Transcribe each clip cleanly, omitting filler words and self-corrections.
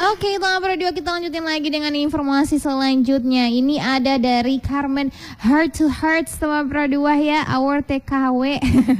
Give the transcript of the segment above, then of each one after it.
Oke, Tengah Berdua, kita lanjutin lagi dengan informasi selanjutnya. Ini ada dari Carmen, Heart to Heart Tengah Berdua ya, our TKW.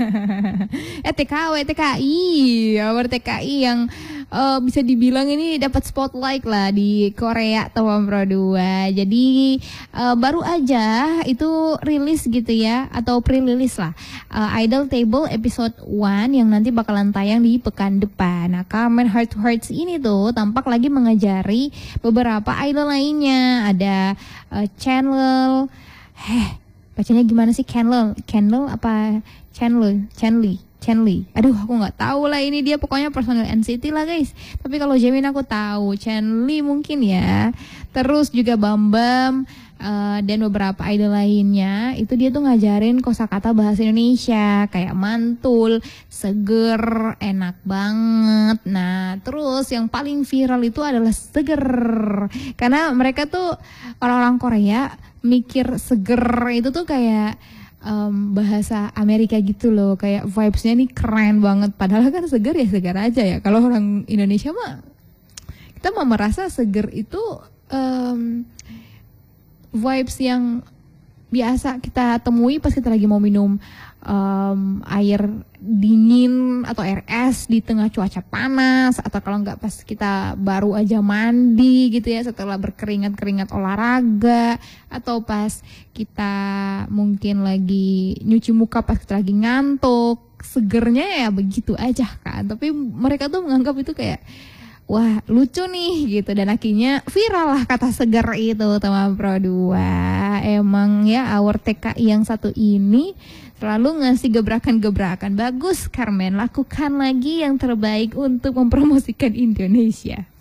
TKI, our TKI yang bisa dibilang ini dapat spotlight lah di Korea Tengah Berdua. Jadi baru aja itu rilis gitu ya, atau pre-rilis lah, Idol Table episode 1 yang nanti bakalan tayang di pekan depan. Nah, Carmen Heart to Heart ini tuh tampak lagi mengajari beberapa idol lainnya. Ada Channel, bacanya gimana sih? Candle apa Chanli. Aduh, aku nggak tahu lah, ini dia pokoknya personil NCT lah guys. Tapi kalau Jamin aku tahu Chanli mungkin ya. Terus juga Bambam dan beberapa idol lainnya. Itu dia tuh ngajarin kosakata bahasa Indonesia kayak mantul, seger, enak banget. Nah, terus yang paling viral itu adalah seger. Karena mereka tuh orang-orang Korea mikir seger itu tuh kayak bahasa Amerika gitu loh, kayak vibes-nya nih keren banget. Padahal kan seger ya segar aja ya. Kalau orang Indonesia mah kita mah merasa seger itu vibes yang biasa kita temui pas kita lagi mau minum air dingin atau air es di tengah cuaca panas, atau kalau nggak pas kita baru aja mandi gitu ya setelah berkeringat-keringat olahraga, atau pas kita mungkin lagi nyuci muka pas kita lagi ngantuk. Segernya ya begitu aja kan, tapi mereka tuh menganggap itu kayak wah lucu nih gitu, dan akhirnya viral lah kata seger itu teman Pro 2. Emang ya our TKI yang satu ini selalu ngasih gebrakan-gebrakan. Bagus Carmen, lakukan lagi yang terbaik untuk mempromosikan Indonesia.